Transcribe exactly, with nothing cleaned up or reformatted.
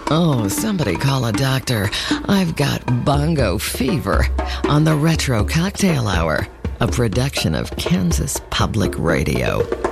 Oh, somebody call a doctor. I've got bongo fever on the Retro Cocktail Hour, a production of Kansas Public Radio.